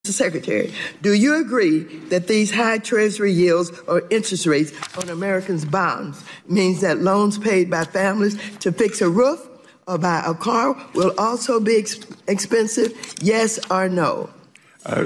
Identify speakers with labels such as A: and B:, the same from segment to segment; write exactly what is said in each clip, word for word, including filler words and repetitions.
A: Mister Secretary, do you agree that these high Treasury yields or interest rates on Americans' bonds means that loans paid by families to fix a roof or buy a car will also be ex- expensive? Yes or no?
B: Uh,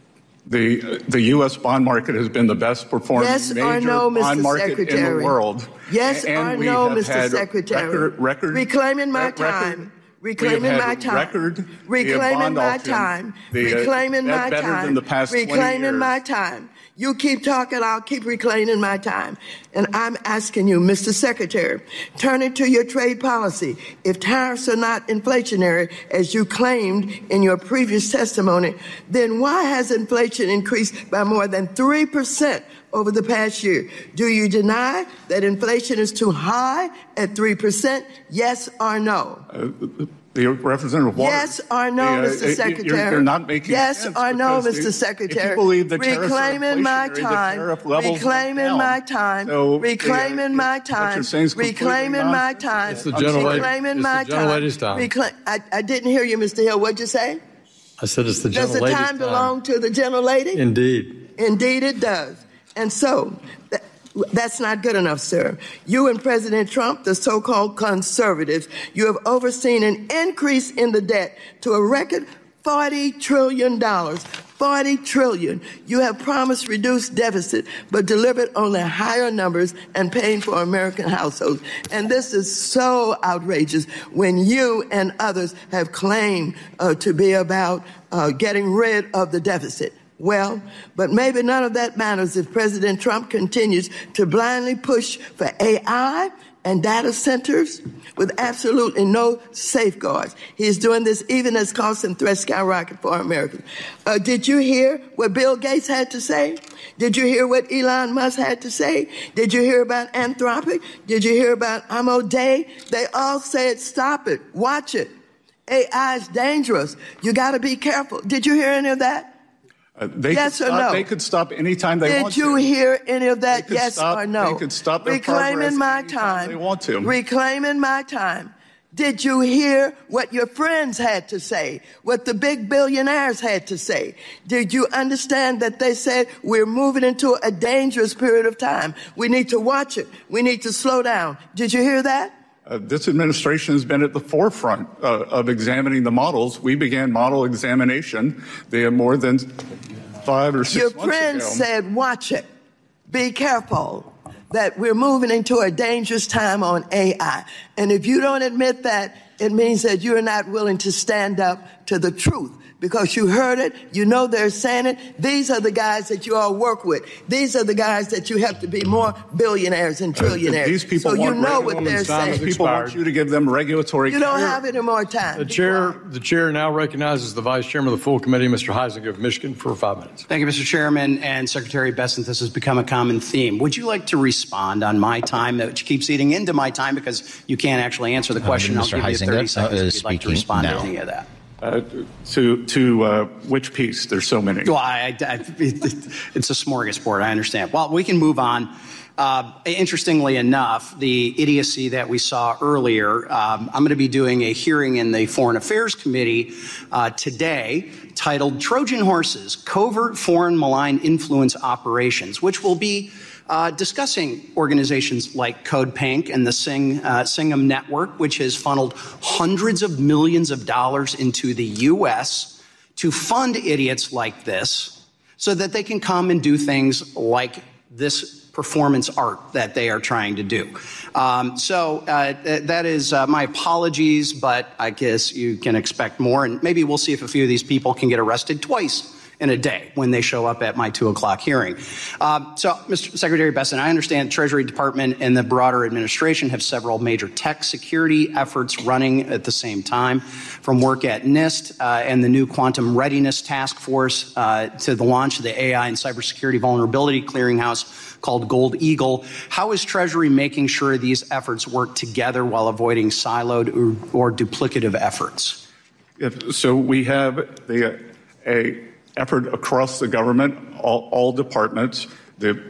B: the the U S bond market has been the best performing
A: yes
B: major
A: or no, Mister
B: bond market
A: Secretary?
B: in the world.
A: Yes
B: and
A: or
B: we
A: no,
B: have
A: Mister
B: had
A: Secretary?
B: Record, record,
A: Reclaiming my
B: record,
A: time. Reclaiming my time.
B: Record
A: reclaiming my
B: auction,
A: time.
B: the,
A: reclaiming
B: uh,
A: my
B: better
A: time.
B: Than the past
A: reclaiming my time. You keep talking, I'll keep reclaiming my time. And I'm asking you, Mister Secretary, turning to your trade policy. If tariffs are not inflationary, as you claimed in your previous testimony, then why has inflation increased by more than three percent over the past year? Do you deny that inflation is too high at three percent? Yes or no?
B: Uh, The Representative Waters.
A: Yes or no,
B: the, uh,
A: Mister Secretary?
B: You're, you're not making
A: yes
B: sense.
A: or no, Mister
B: The,
A: Secretary?
B: If you believe the
A: reclaiming my time. Reclaiming my time.
B: So
A: reclaiming
B: the,
A: my time. Reclaiming my time.
C: It's the gentlelady.
A: Reclaiming my
C: time. time.
A: Recla- I, I didn't hear you, Mister Hill. What'd you say?
C: I said it's the gentlelady's
A: time. Does the time belong to the gentlelady?
C: Indeed.
A: Indeed it does. And so, th- that's not good enough, sir. You and President Trump, the so-called conservatives, you have overseen an increase in the debt to a record forty trillion dollars. forty trillion dollars. You have promised reduced deficit, but delivered only higher numbers and paying for American households. And this is so outrageous when you and others have claimed uh, to be about uh, getting rid of the deficit. Well, but maybe none of that matters if President Trump continues to blindly push for A I and data centers with absolutely no safeguards. He is doing this even as costs and threats skyrocket for Americans. Uh, did you hear what Bill Gates had to say? Did you hear what Elon Musk had to say? Did you hear about Anthropic? Did you hear about Amo Day? They all said, stop it, watch it. A I is dangerous. You got to be careful. Did you hear any of that?
B: Uh, they
A: yes
B: could
A: or
B: stop,
A: no?
B: They could stop anytime they
A: Did
B: want to.
A: Did you hear any of that? Yes
B: stop,
A: or no?
B: They could stop their
A: Reclaiming my time.
B: They want to.
A: Reclaiming my time. Did you hear what your friends had to say? What the big billionaires had to say? Did you understand that they said we're moving into a dangerous period of time? We need to watch it. We need to slow down. Did you hear that?
B: Uh, this administration has been at the forefront uh, of examining the models. We began model examination. They have more than five or six
A: Your
B: months
A: friends
B: ago.
A: said, watch it. Be careful that we're moving into a dangerous time on A I. And if you don't admit that, it means that you're not willing to stand up to the truth. Because you heard it, you know they're saying it. These are the guys that you all work with. These are the guys that you have to be more billionaires and trillionaires.
B: Uh, these people
A: so you
B: want
A: know what they're saying.
B: These people want you to give them regulatory.
A: You don't
B: care.
A: have any more time.
C: The chair, the chair now recognizes the vice chairman of the full committee, Mister Heisinger of Michigan, for five minutes.
D: Thank you, Mister Chairman. And Secretary Bessent, this has become a common theme. Would you like to respond on my time, which keeps eating into my time because you can't actually answer the question?
E: Uh,
D: I'll give
E: Heisinger,
D: you thirty seconds
E: uh,
D: if you'd like to respond
E: now.
D: to any of that.
B: Uh, to to uh, which piece? There's so many.
D: Well, I, I, it, it's a smorgasbord. I understand. Well, we can move on. Uh, interestingly enough, the idiocy that we saw earlier, um, I'm going to be doing a hearing in the Foreign Affairs Committee uh, today titled Trojan Horses, Covert Foreign Malign Influence Operations, which will be Uh, discussing organizations like Code Pink and the Sing, uh, Singham Network, which has funneled hundreds of millions of dollars into the U S to fund idiots like this so that they can come and do things like this performance art that they are trying to do. Um, so uh, th- that is uh, my apologies, but I guess you can expect more. And maybe we'll see if a few of these people can get arrested twice in a day when they show up at my two o'clock hearing. Um, so, Mister Secretary Bessent, I understand the Treasury Department and the broader administration have several major tech security efforts running at the same time, from work at NIST uh, and the new Quantum Readiness Task Force uh, to the launch of the A I and Cybersecurity Vulnerability Clearinghouse called Gold Eagle. How is Treasury making sure these efforts work together while avoiding siloed or, or duplicative efforts?
B: If, so we have the a effort across the government, all, all departments. The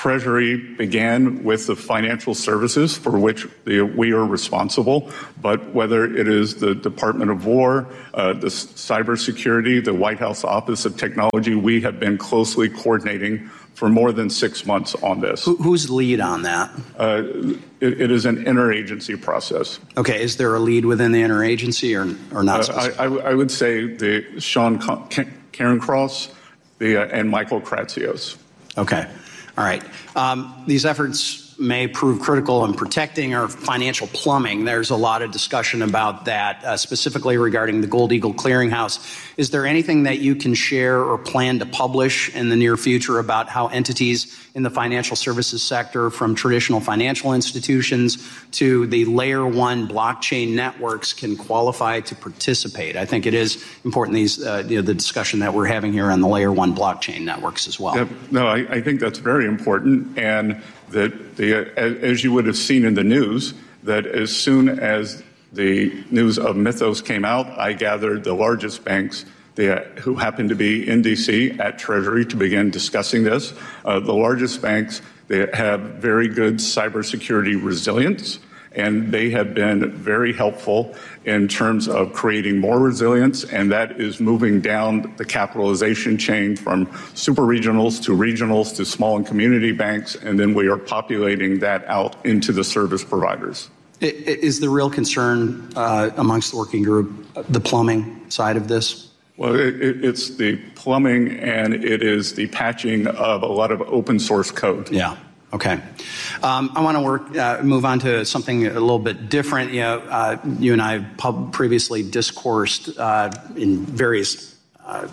B: Treasury began with the financial services for which the, we are responsible, but whether it is the Department of War, uh, the cybersecurity, the White House Office of Technology, we have been closely coordinating for more than six months on this.
D: Who, who's lead on that?
B: Uh, it, it is an interagency process.
D: Okay, is there a lead within the interagency or, or not?
B: Uh, I, I, I would say the Sean Cairncross the, uh, and Michael Kratsios.
D: Okay. All right. Um, these efforts may prove critical in protecting our financial plumbing. There's a lot of discussion about that, uh, specifically regarding the Gold Eagle Clearinghouse. Is there anything that you can share or plan to publish in the near future about how entities in the financial services sector, from traditional financial institutions to the layer one blockchain networks, can qualify to participate? I think it is important, these, uh, you know, the discussion that we're having here on the layer one blockchain networks as well.
B: Yep. No, I, I think that's very important, and that the, as you would have seen in the news, that as soon as the news of Mythos came out, I gathered the largest banks they, who happened to be in D C at Treasury to begin discussing this. Uh, the largest banks, they have very good cybersecurity resilience, and they have been very helpful in terms of creating more resilience, and that is moving down the capitalization chain from super regionals to regionals to small and community banks, and then we are populating that out into the service providers.
D: Is the real concern uh, amongst the working group the plumbing side of this?
B: Well, it, it, it's the plumbing, and it is the patching of a lot of open source code.
D: Yeah. Okay. Um, I want to work, uh, move on to something a little bit different. You know, uh, you and I pub- previously discoursed uh, in various uh,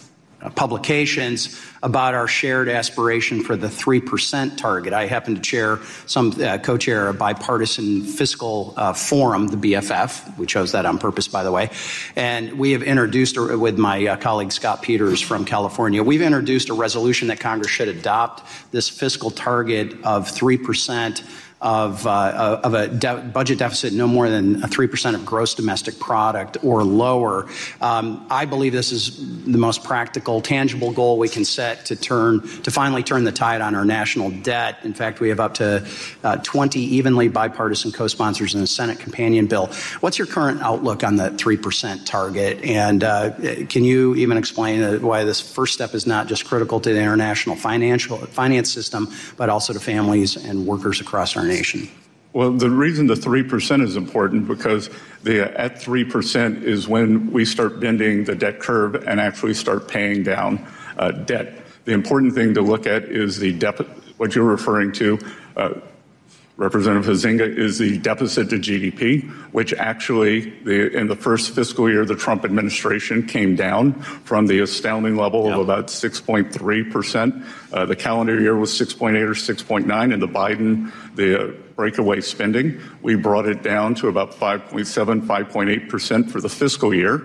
D: publications about our shared aspiration for the three percent target. I happen to chair some, uh, co-chair a bipartisan fiscal uh, forum, the B F F. We chose that on purpose, by the way. And we have introduced, with my uh, colleague Scott Peters from California, we've introduced a resolution that Congress should adopt this fiscal target of three percent of, uh, of a de- budget deficit no more than three percent of gross domestic product or lower. Um, I believe this is the most practical, tangible goal we can set to turn, to finally turn the tide on our national debt. In fact, we have up to uh, twenty evenly bipartisan co-sponsors in the Senate companion bill. What's your current outlook on the three percent target? And uh, can you even explain uh, why this first step is not just critical to the international financial finance system, but also to families and workers across our nation?
B: Well, the reason the three percent is important because the, at three percent is when we start bending the debt curve and actually start paying down uh, debt. The important thing to look at is the dep- what you're referring to, uh, Representative Huizenga, is the deficit to G D P, which actually the, in the first fiscal year of the Trump administration came down from the astounding level yep. of about six point three percent. Uh, the calendar year was six point eight or six point nine, and the Biden, the uh, breakaway spending, we brought it down to about five point seven, five point eight percent for the fiscal year.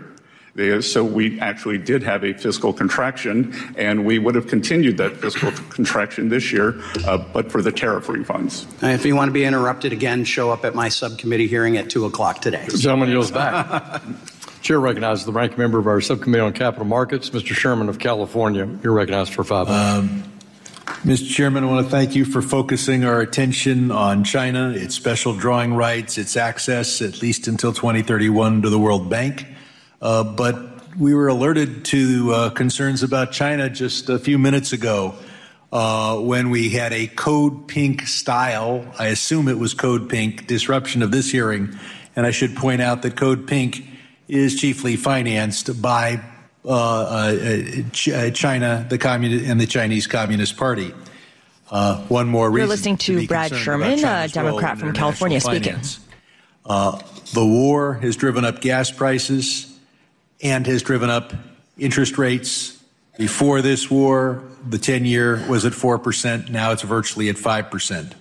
B: So we actually did have a fiscal contraction, and we would have continued that fiscal contraction this year, uh, but for the tariff refunds.
D: If you want to be interrupted again, show up at my subcommittee hearing at two o'clock today.
C: The gentleman yields back. Chair recognizes the ranking member of our subcommittee on capital markets, Mister Sherman of California. You're recognized for five minutes.
E: Um, Mister Chairman, I want to thank you for focusing our attention on China, its special drawing rights, its access, at least until twenty thirty-one, to the World Bank. Uh, but we were alerted to uh, concerns about China just a few minutes ago uh, when we had a Code Pink style, I assume it was Code Pink, disruption of this hearing. And I should point out that Code Pink is chiefly financed by uh, uh, Ch- China, the communist, and the Chinese Communist Party. Uh, one more reason.
F: You're listening to, to Brad Sherman, a Democrat from California, speaking.
E: Uh, the war has driven up gas prices and has driven up interest rates. Before this war, the ten-year was at four percent. Now it's virtually at five percent.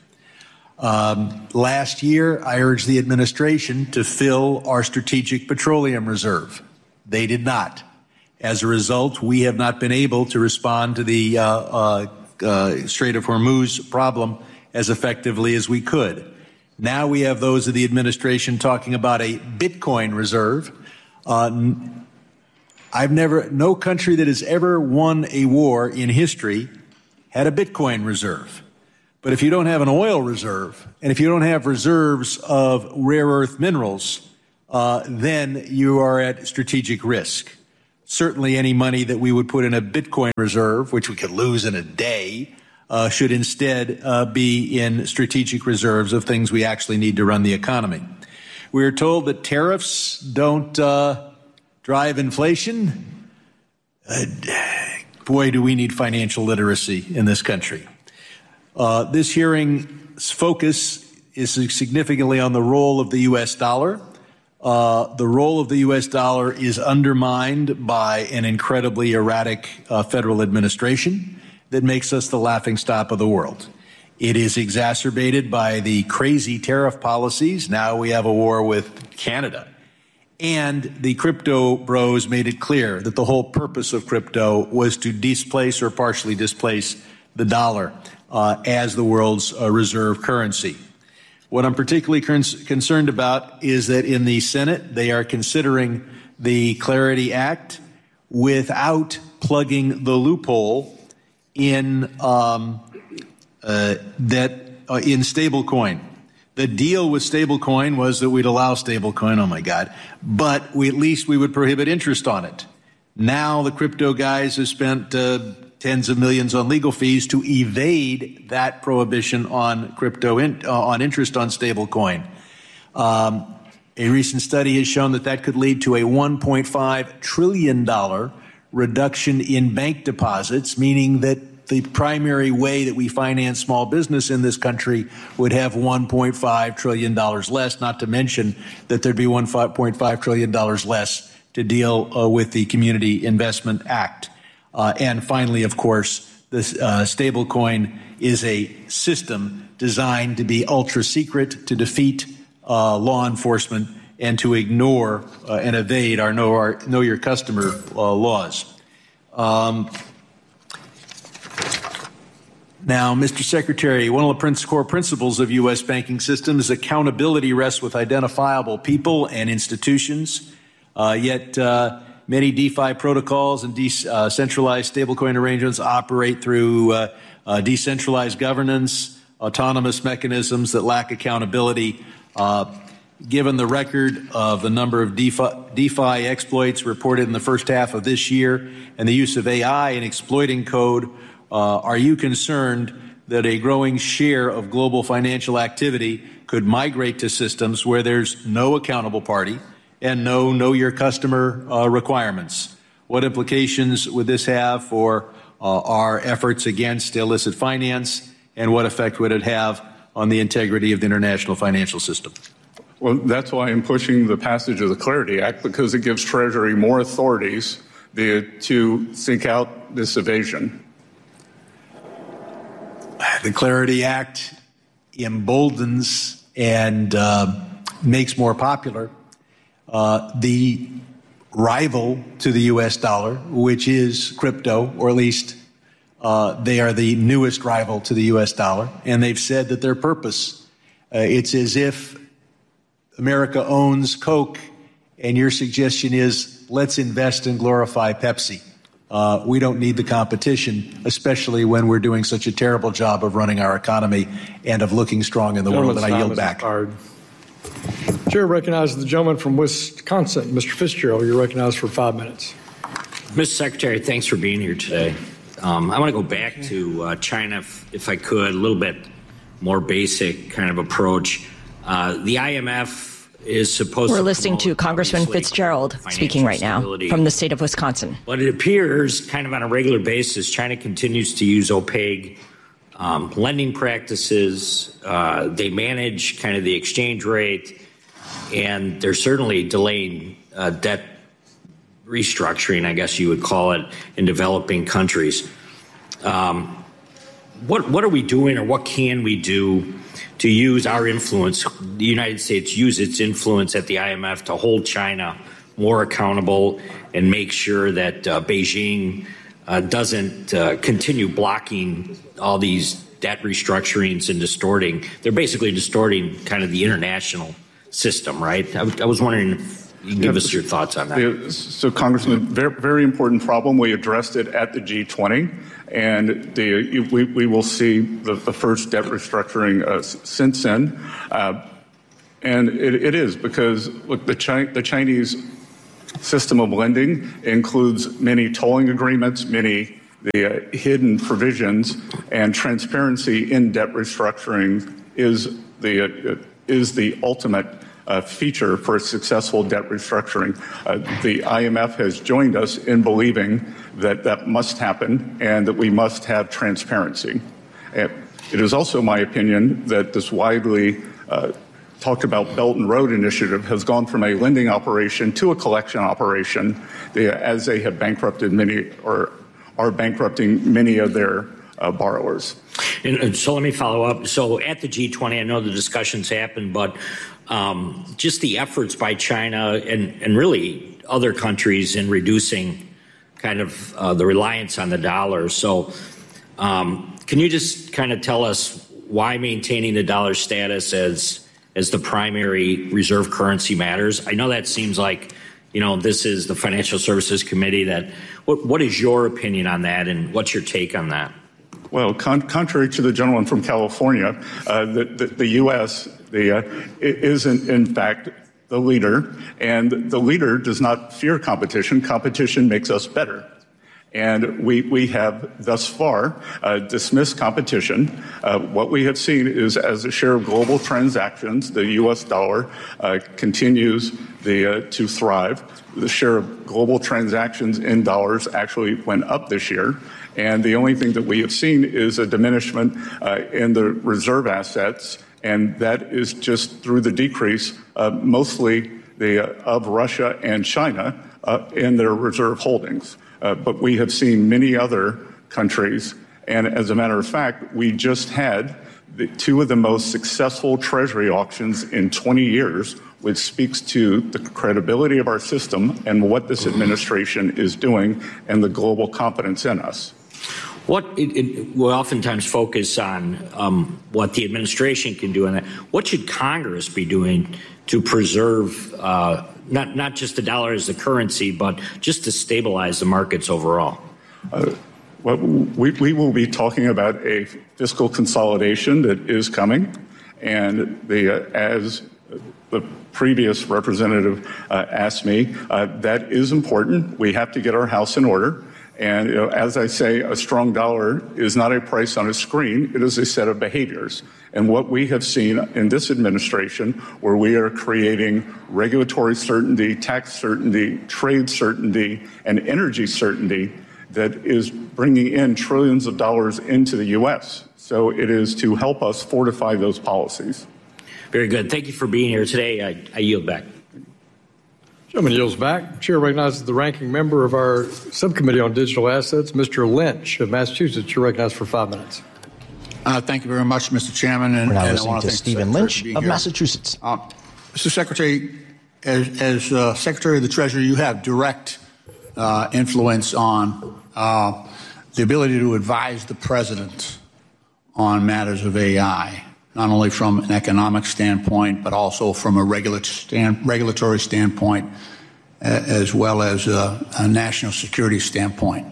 E: Um, last year, I urged the administration to fill our strategic petroleum reserve. They did not. As a result, we have not been able to respond to the uh, uh, uh, Strait of Hormuz problem as effectively as we could. Now we have those of the administration talking about a Bitcoin reserve. Uh, I've never, no country that has ever won a war in history had a Bitcoin reserve. But if you don't have an oil reserve, and if you don't have reserves of rare earth minerals, uh, then you are at strategic risk. Certainly any money that we would put in a Bitcoin reserve, which we could lose in a day, uh, should instead uh, be in strategic reserves of things we actually need to run the economy. We are told that tariffs don't uh, drive inflation. Uh, boy, do we need financial literacy in this country. Uh, this hearing's focus is significantly on the role of the U S dollar. Uh, the role of the U S dollar is undermined by an incredibly erratic uh, federal administration that makes us the laughingstock of the world. It is exacerbated by the crazy tariff policies. Now we have a war with Canada. And the crypto bros made it clear that the whole purpose of crypto was to displace or partially displace the dollar uh, as the world's uh, reserve currency. What I'm particularly con- concerned about is that in the Senate, they are considering the Clarity Act without plugging the loophole in um, uh, that uh, in stablecoin. The deal with stablecoin was that we'd allow stablecoin, oh my God, but we, at least we would prohibit interest on it. Now the crypto guys have spent uh, tens of millions on legal fees to evade that prohibition on crypto in, uh, on interest on stablecoin. Um, a recent study has shown that that could lead to a one point five trillion dollars reduction in bank deposits, meaning that the primary way that we finance small business in this country would have one point five trillion dollars less, not to mention that there'd be one point five trillion dollars less to deal uh, with the Community Investment Act. Uh, and finally, of course, this uh, stablecoin is a system designed to be ultra secret, to defeat uh, law enforcement, and to ignore uh, and evade our know, our know your customer uh, laws. Um, Now, Mister Secretary, one of the core principles of U S banking system is accountability rests with identifiable people and institutions. Uh, yet uh, many DeFi protocols and decentralized stablecoin arrangements operate through uh, uh, decentralized governance, autonomous mechanisms that lack accountability. Uh, given the record of the number of DeFi, DeFi exploits reported in the first half of this year and the use of A I in exploiting code, Uh, are you concerned that a growing share of global financial activity could migrate to systems where there's no accountable party and no know your customer uh, requirements? What implications would this have for uh, our efforts against illicit finance, and what effect would it have on the integrity of the international financial system?
B: Well, that's why I'm pushing the passage of the Clarity Act, because it gives Treasury more authorities the, to seek out this evasion.
E: The Clarity Act emboldens and uh, makes more popular uh, the rival to the U S dollar, which is crypto, or at least uh, they are the newest rival to the U S dollar. And they've said that their purpose, uh, it's as if America owns Coke, and your suggestion is let's invest and glorify Pepsi. Uh, we don't need the competition, especially when we're doing such a terrible job of running our economy and of looking strong in the world. And I yield back.
C: Chair recognizes the gentleman from Wisconsin, Mister Fitzgerald. You're recognized for five minutes.
G: Mister Secretary, thanks for being here today. Um, I want to go back to uh, China, if, if I could, a little bit more basic kind of approach. Uh, the I M F is supposed
F: We're
G: to
F: listening to Congressman Fitzgerald speaking right now from the state of Wisconsin.
G: But it appears kind of on a regular basis, China continues to use opaque um, lending practices. Uh, they manage kind of the exchange rate, and they're certainly delaying uh, debt restructuring, I guess you would call it, in developing countries. Um, what, what are we doing, or what can we do to use our influence, the United States use its influence at the I M F to hold China more accountable and make sure that uh, Beijing uh, doesn't uh, continue blocking all these debt restructurings and distorting? They're basically distorting kind of the international system, right? I, I was wondering if You can give yeah, us your thoughts on that.
B: Yeah, so, Congressman, very, very important problem. We addressed it at the G twenty, and the, we, we will see the, the first debt restructuring uh, since then. Uh, and it, it is because, look, the, Chi- the Chinese system of lending includes many tolling agreements, many the uh, hidden provisions, and transparency in debt restructuring is the uh, is the ultimate uh, feature for a successful debt restructuring. Uh, the I M F has joined us in believing that that must happen and that we must have transparency. And it is also my opinion that this widely uh, talked about Belt and Road Initiative has gone from a lending operation to a collection operation, they, as they have bankrupted many or are bankrupting many of their uh, borrowers.
G: And, and so let me follow up. So at the G twenty, I know the discussions happened, but um, just the efforts by China and, and really other countries in reducing kind of uh, the reliance on the dollar. So um, can you just kind of tell us why maintaining the dollar status as as the primary reserve currency matters? I know that seems like, you know, this is the Financial Services Committee. That what, what is your opinion on that, and what's your take on that?
B: Well, con- contrary to the gentleman from California, uh, the, the, the U S the, uh, is in, in fact the leader, and the leader does not fear competition. Competition makes us better. And we, we have thus far uh, dismissed competition. Uh, what we have seen is as the share of global transactions, the U S dollar uh, continues the, uh, to thrive. The share of global transactions in dollars actually went up this year. And the only thing that we have seen is a diminishment uh, in the reserve assets, and that is just through the decrease, uh, mostly the, uh, of Russia and China uh, in their reserve holdings. Uh, but we have seen many other countries, and as a matter of fact, we just had the, two of the most successful Treasury auctions in twenty years, which speaks to the credibility of our system and what this administration is doing and the global confidence in us.
G: What it, it, we oftentimes focus on um, what the administration can do on that. What should Congress be doing to preserve uh, not not just the dollar as the currency, but just to stabilize the markets overall?
B: Uh, well, we, we will be talking about a fiscal consolidation that is coming, and the uh, as the previous representative uh, asked me, uh, that is important. We have to get our house in order. And you know, as I say, a strong dollar is not a price on a screen. It is a set of behaviors. And what we have seen in this administration, where we are creating regulatory certainty, tax certainty, trade certainty, and energy certainty that is bringing in trillions of dollars into the U S. So it is to help us fortify those policies.
G: Very good. Thank you for being here today. I, I yield back.
C: Gentleman yields back. Chair recognizes the ranking member of our subcommittee on digital assets, Mister Lynch of Massachusetts. You're recognized for five minutes.
H: Uh, thank you very much, Mister Chairman. And,
F: We're now
H: and
F: listening
H: I want
F: to
H: to
F: Stephen Lynch of here. Massachusetts.
H: Uh, Mister Secretary, as, as uh, Secretary of the Treasury, you have direct uh, influence on uh, the ability to advise the President on matters of A I, not only from an economic standpoint, but also from a regula- stand, regulatory standpoint, uh, as well as a, a national security standpoint.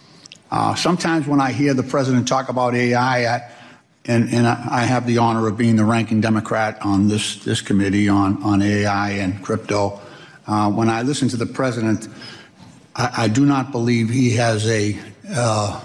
H: Uh, sometimes when I hear the President talk about A I, I and, and I have the honor of being the ranking Democrat on this, this committee on, on A I and crypto, uh, when I listen to the President, I, I do not believe he has a uh,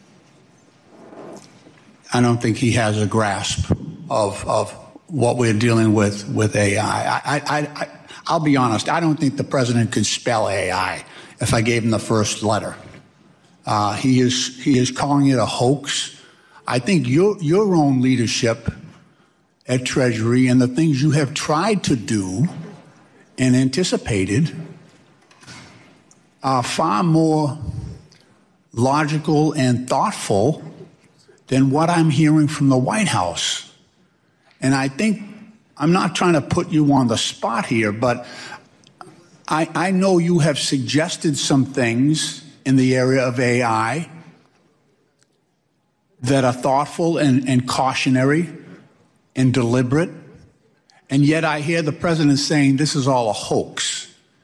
H: I don't think he has a grasp of of what we're dealing with with A I. I, I, I, I'll be honest. I don't think the President could spell A I if I gave him the first letter. Uh, he is he is calling it a hoax. I think your your own leadership at Treasury and the things you have tried to do and anticipated are far more logical and thoughtful than what I'm hearing from the White House. And I think, I'm not trying to put you on the spot here, but I, I know you have suggested some things in the area of A I that are thoughtful and, and cautionary and deliberate. And yet I hear the President saying this is all a hoax.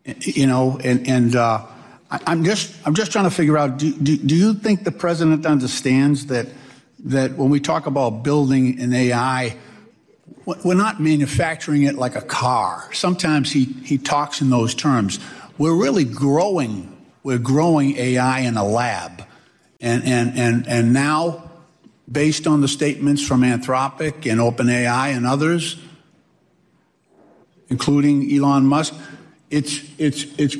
H: You know, and, and uh, I, I'm just I'm just trying to figure out, do, do, do you think the president understands that that when we talk about building an A I, we're not manufacturing it like a car? Sometimes he, he talks in those terms. We're really growing, we're growing A I in a lab. And, and, and, and now, based on the statements from Anthropic and OpenAI and others, including Elon Musk, it's, it's, it's,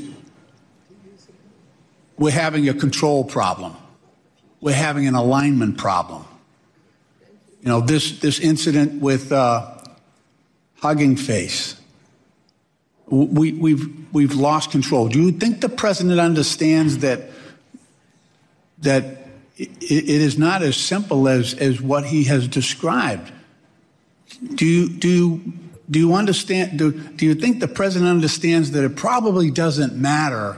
H: we're having a control problem. We're having an alignment problem. You know, this, this incident with uh, Hugging Face, we, we've, we've lost control. Do you think the president understands that, that it, it is not as simple as, as what he has described? Do you, do you, do you understand, do, do you think the president understands that it probably doesn't matter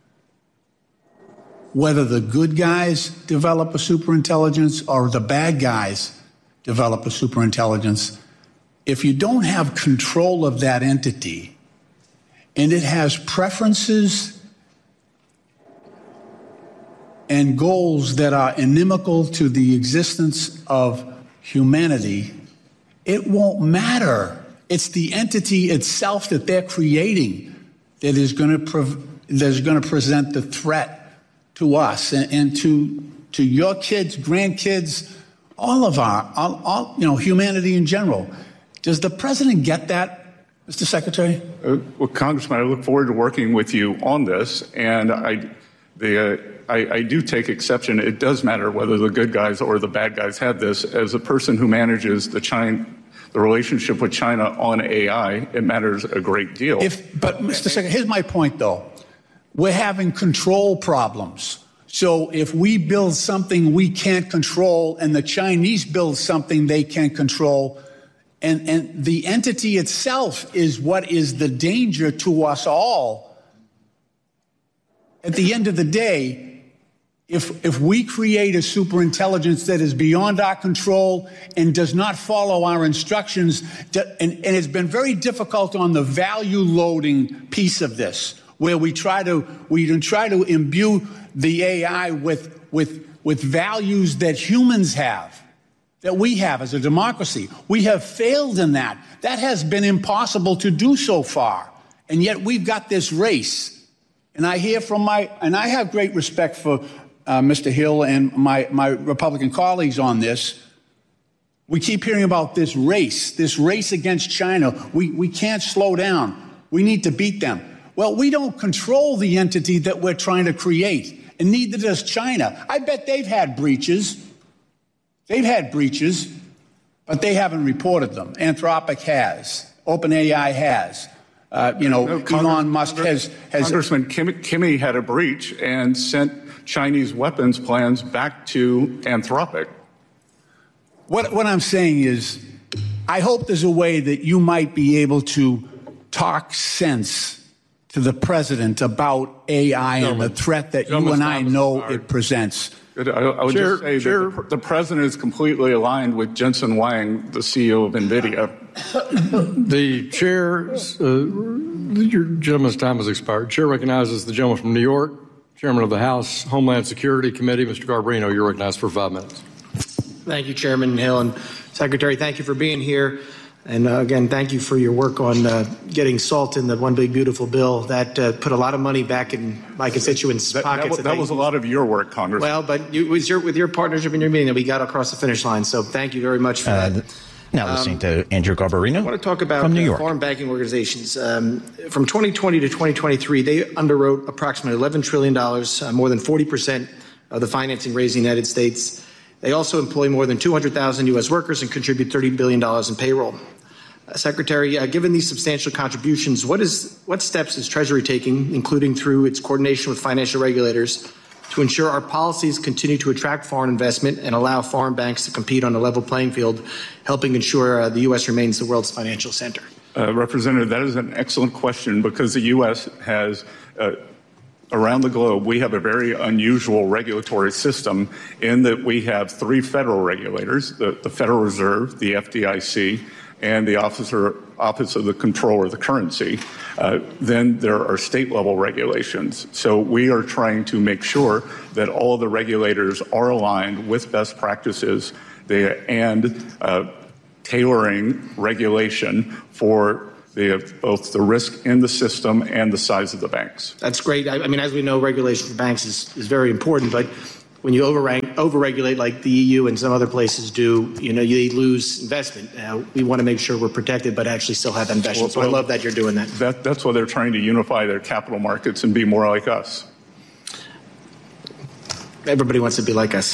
H: whether the good guys develop a superintelligence or the bad guys develop a superintelligence? If you don't have control of that entity and it has preferences and goals that are inimical to the existence of humanity, it won't matter. It's the entity itself that they're creating that is going to pre- that is going to present the threat to us and, and to to your kids, grandkids, all of our, all, all, you know, humanity in general. Does the president get that, Mister Secretary?
B: Uh, well, Congressman, I look forward to working with you on this, and I, the, uh, I, I do take exception. It does matter whether the good guys or the bad guys have this. As a person who manages the China, the relationship with China on A I, it matters a great deal.
H: If, but, Mister Secretary, here's my point, though. We're having control problems. So if we build something we can't control and the Chinese build something they can't control, and, and the entity itself is what is the danger to us all, at the end of the day, if, if we create a superintelligence that is beyond our control and does not follow our instructions, and, and it's been very difficult on the value loading piece of this, where we try to we try to imbue the A I with with with values that humans have, that we have as a democracy. We have failed in that. That has been impossible to do so far. And yet we've got this race. And I hear from my, and I have great respect for uh, Mister Hill and my, my Republican colleagues on this. We keep hearing about this race, this race against China. We, we can't slow down. We need to beat them. Well, we don't control the entity that we're trying to create, and neither does China. I bet they've had breaches. They've had breaches, but they haven't reported them. Anthropic has. OpenAI has. Uh, you know, no, Elon Musk has, has...
B: Congressman Kim, Kimmy had a breach and sent Chinese weapons plans back to Anthropic.
H: What, what I'm saying is, I hope there's a way that you might be able to talk sense to the president about A I and the threat that you and I know it presents.
B: I, I would
C: Chair,
B: just say
C: Chair.
B: that the, the president is completely aligned with Jensen Huang, the C E O of NVIDIA.
C: The chair, uh, your gentleman's time has expired. Chair recognizes the gentleman from New York, Chairman of the House Homeland Security Committee, Mister Garbarino. You're recognized for five minutes.
I: Thank you, Chairman Hill, and Secretary. Thank you for being here. And uh, again, thank you for your work on uh, getting SALT in the One Big Beautiful Bill. That uh, put a lot of money back in my constituents'
B: that,
I: pockets.
B: That, that, that was a lot of your work, Congressman.
I: Well, but you, with, your, with your partnership and your meeting that we got across the finish line. So thank you very much for uh, that.
J: Now
I: um,
J: listening to Andrew Garbarino.
I: I want to talk about
J: from New
I: uh,
J: York.
I: foreign banking organizations. Um, from twenty twenty to twenty twenty-three, they underwrote approximately eleven trillion dollars, uh, more than forty percent of the financing raised in the United States. They also employ more than two hundred thousand U S workers and contribute thirty billion dollars in payroll. Uh, Secretary, uh, given these substantial contributions, what is what steps is Treasury taking, including through its coordination with financial regulators, to ensure our policies continue to attract foreign investment and allow foreign banks to compete on a level playing field, helping ensure uh, the U S remains the world's financial center?
B: Uh, Representative, that is an excellent question because the U S has, uh, around the globe, we have a very unusual regulatory system in that we have three federal regulators, the, the Federal Reserve, the F D I C, and the Officer, Office of the Comptroller of the Currency. Uh, then there are state-level regulations. So we are trying to make sure that all the regulators are aligned with best practices they, and uh, tailoring regulation for the, both the risk in the system and the size of the banks.
I: That's great. I, I mean, as we know, regulation for banks is, is very important, but when you over overregulate like the E U and some other places do, you know, you lose investment. Uh, we want to make sure we're protected, but actually still have investment. Well, so I love that you're doing that.
B: that. That's why they're trying to unify their capital markets and be more like us.
I: Everybody wants to be like us.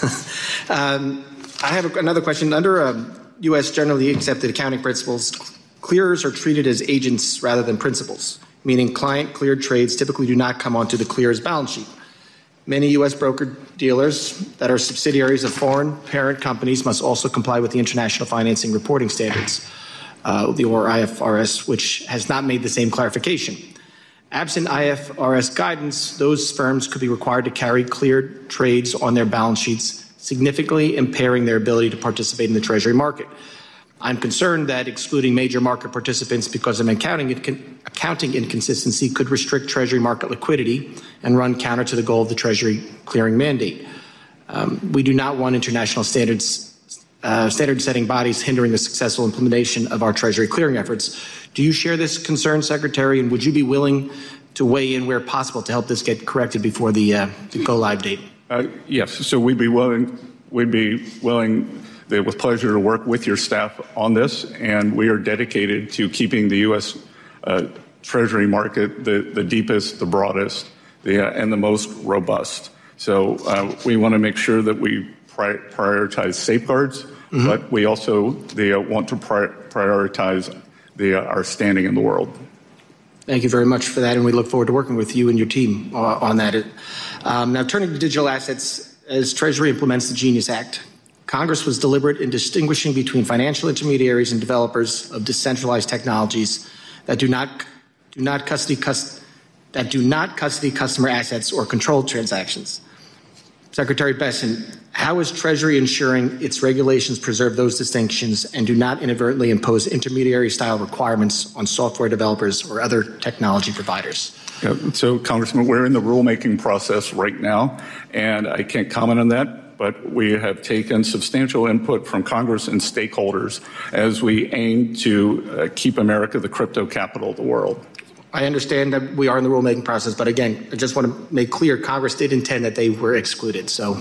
I: um, I have another question. Under um, U S generally accepted accounting principles, clearers are treated as agents rather than principals, meaning client-cleared trades typically do not come onto the clearer's balance sheet. Many U S broker-dealers that are subsidiaries of foreign parent companies must also comply with the International Financing Reporting Standards, uh, the or I F R S, which has not made the same clarification. Absent I F R S guidance, those firms could be required to carry cleared trades on their balance sheets, significantly impairing their ability to participate in the Treasury market. I'm concerned that excluding major market participants because of accounting, accounting inconsistency could restrict Treasury market liquidity and run counter to the goal of the Treasury clearing mandate. Um, we do not want international standards, uh, standard-setting bodies hindering the successful implementation of our Treasury clearing efforts. Do you share this concern, Secretary, and would you be willing to weigh in where possible to help this get corrected before the, uh, the go-live date?
B: Uh, yes, so we'd be willing, we'd be willing with pleasure to work with your staff on this, and we are dedicated to keeping the U S uh, Treasury market the, the deepest, the broadest, the, uh, and the most robust. So uh, we want to make sure that we pri- prioritize safeguards, mm-hmm. but we also the, uh, want to pri- prioritize the, uh, our standing in the world.
I: Thank you very much for that, and we look forward to working with you and your team uh, on that. Um, now, turning to digital assets, as Treasury implements the GENIUS Act, Congress was deliberate in distinguishing between financial intermediaries and developers of decentralized technologies that do not do not custody cust, that do not custody customer assets or control transactions. Secretary Bessent, how is Treasury ensuring its regulations preserve those distinctions and do not inadvertently impose intermediary-style requirements on software developers or other technology providers?
B: Yeah, so, Congressman, we're in the rulemaking process right now, and I can't comment on that. But we have taken substantial input from Congress and stakeholders as we aim to uh, keep America the crypto capital of the world.
I: I understand that we are in the rulemaking process, but again, I just want to make clear Congress did intend that they were excluded. So,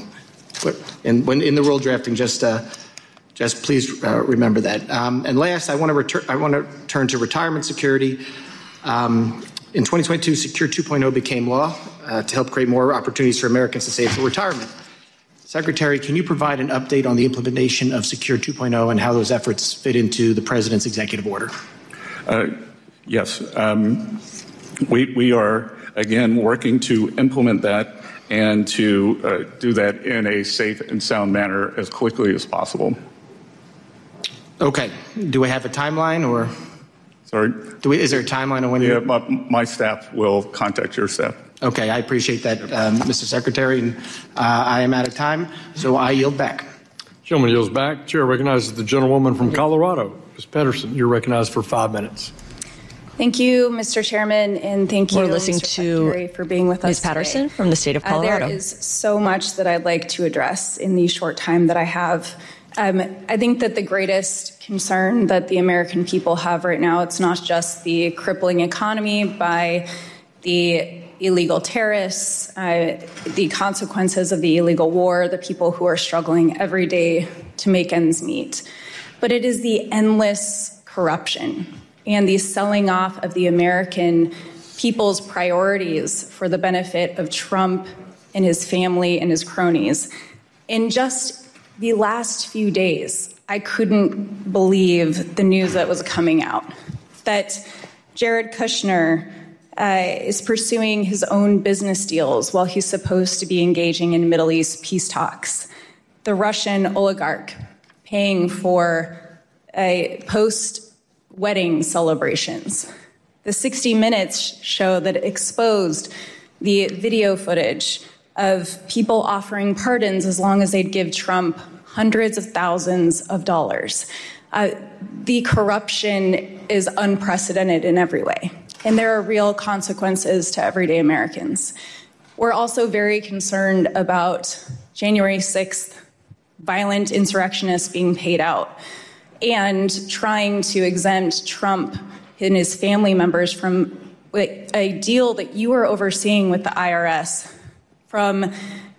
I: and when in the rule drafting, just uh, just please uh, remember that. Um, and last, I want to return. I want to turn to retirement security. Um, in twenty twenty-two, Secure two point oh became law uh, to help create more opportunities for Americans to save for retirement. Secretary, can you provide an update on the implementation of Secure two point oh and how those efforts fit into the President's executive order?
B: Uh, yes. Um, we, we are, again, working to implement that and to uh, do that in a safe and sound manner as quickly as possible. Okay.
I: Do we have a timeline or?
B: Sorry?
I: Do we, is there a timeline on when?
B: Yeah, my, my staff will contact your staff.
I: Okay, I appreciate that, um, Mister Secretary, and uh, I am out of time, so I yield back.
C: Gentleman yields back. Chair recognizes the gentlewoman from Colorado, Miz Pedersen. You're recognized for five minutes.
J: Thank you, Mister Chairman, and thank you,
F: We're listening
J: Mister
F: to
J: Secretary, for being with us
F: Miz Patterson
J: today.
F: from the state of Colorado.
J: Uh, there is so much that I'd like to address in the short time that I have. Um, I think that the greatest concern that the American people have right now, it's not just the crippling economy by the illegal terrorists, uh, the consequences of the illegal war, the people who are struggling every day to make ends meet, but it is the endless corruption and the selling off of the American people's priorities for the benefit of Trump and his family and his cronies. In just the last few days, I couldn't believe the news that was coming out, that Jared Kushner uh, is pursuing his own business deals while he's supposed to be engaging in Middle East peace talks. The Russian oligarch paying for uh, post-wedding celebrations. The sixty minutes show that exposed the video footage of people offering pardons as long as they'd give Trump hundreds of thousands of dollars. Uh, the corruption is unprecedented in every way, and there are real consequences to everyday Americans. We're also very concerned about January sixth violent insurrectionists being paid out and trying to exempt Trump and his family members from a deal that you are overseeing with the I R S from uh,